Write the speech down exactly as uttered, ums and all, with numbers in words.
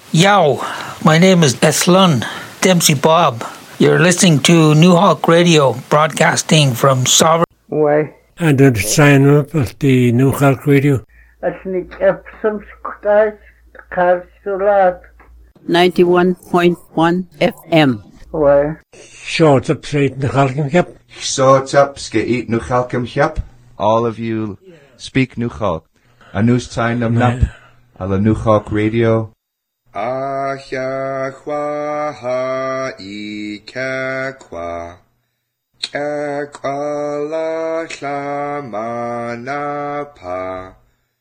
Yow, my name is Ethlun Dempsey Bob. You're listening to New Hawk Radio, broadcasting from Sovereign. Why? And then sign up at the New Hawk Radio. That's Nick Epsom Scottish Carsulat. ninety-one point one F M. Why? Short up straight the Halcom Cap. Short up skate New Halcom Cap. All of you speak New Hawk. A news time nam nap. Ala New Hawk Radio. Ahya kwa ha I ka kwa. Ka kwa la la ma na pa.